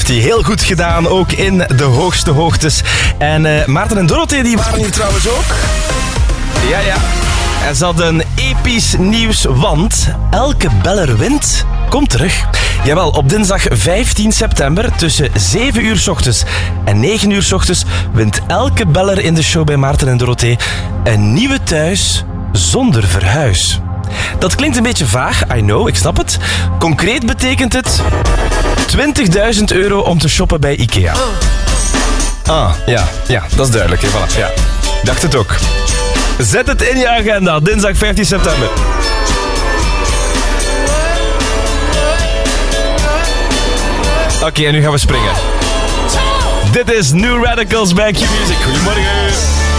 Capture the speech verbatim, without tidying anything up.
heeft hij heel goed gedaan, ook in de hoogste hoogtes. En uh, Maarten en Dorothee die waren hier trouwens ook. Ja, ja. En ze hadden episch nieuws, want elke beller wint komt terug. Jawel, op dinsdag vijftien september tussen zeven uur 's ochtends en negen uur 's ochtends wint elke beller in de show bij Maarten en Dorothee een nieuwe thuis zonder verhuis. Dat klinkt een beetje vaag, I know, ik snap het. Concreet betekent het twintigduizend euro om te shoppen bij IKEA. Ah, ja, ja, dat is duidelijk. Hè, voilà, ja. Dacht het ook. Zet het in je agenda, dinsdag vijftien september. Oké, okay, en nu gaan we springen. Dit is New Radicals bij Q-Music. Goedemorgen.